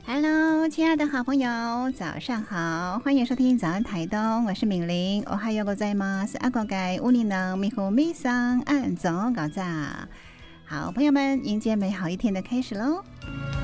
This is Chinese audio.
Hello，亲爱的好朋友，早上好，欢迎收听早安台东，我是敏玲。おはようございます。阿公改乌尼能米呼米桑按总搞炸。好，朋友们，迎接美好一天的开始喽。